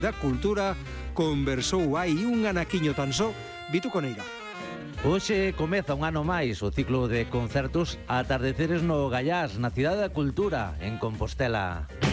da Cultura conversou hai un anaquiño tan só Vitu Coneira. Hoxe comeza un ano máis o ciclo de concertos Atardeceres no Gallás, na Cidade da Cultura, en Compostela.